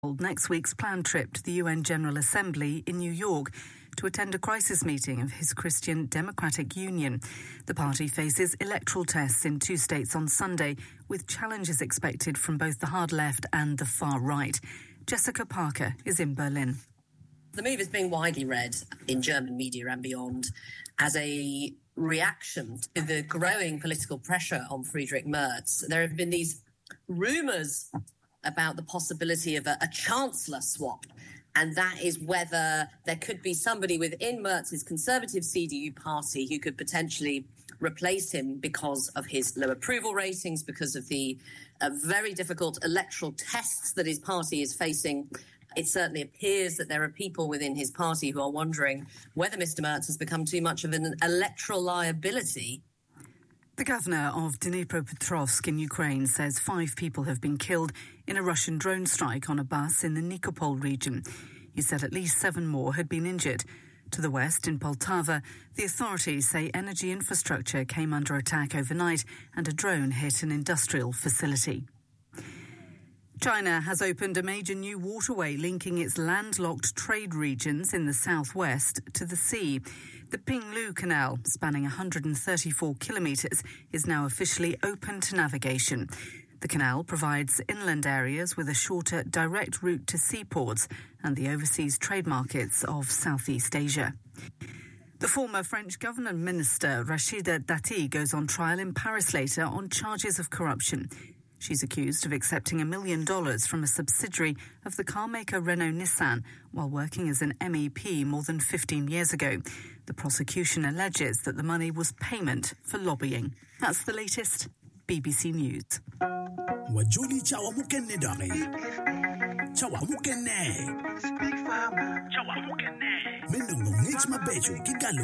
next week's planned trip to the UN General Assembly in New York to attend a crisis meeting of his Christian Democratic Union. The party faces electoral tests in 2 states on Sunday, with challenges expected from both the hard left and the far right. Jessica Parker is in Berlin. The move is being widely read in German media and beyond as a reaction to the growing political pressure on Friedrich Merz. There have been these rumours about the possibility of a chancellor swap, and that is whether there could be somebody within Merz's conservative CDU party who could potentially replace him because of his low approval ratings, because of the very difficult electoral tests that his party is facing. It certainly appears that there are people within his party who are wondering whether Mr. Merz has become too much of an electoral liability. The governor of Dnipropetrovsk in Ukraine says 5 people have been killed in a Russian drone strike on a bus in the Nikopol region. He said at least 7 more had been injured. To the west, in Poltava, the authorities say energy infrastructure came under attack overnight and a drone hit an industrial facility. China has opened a major new waterway linking its landlocked trade regions in the southwest to the sea. The Pinglu Canal, spanning 134 kilometres, is now officially open to navigation. The canal provides inland areas with a shorter direct route to seaports and the overseas trade markets of Southeast Asia. The former French government minister Rachida Dati goes on trial in Paris later on charges of corruption. She's accused of accepting $1 million from a subsidiary of the carmaker Renault-Nissan while working as an MEP more than 15 years ago. The prosecution alleges that the money was payment for lobbying. That's the latest. BBC News. Wajuli chawa mukene dare. Chawa mukene. Chawa mukene. Mendo ngich mabejo kigalo.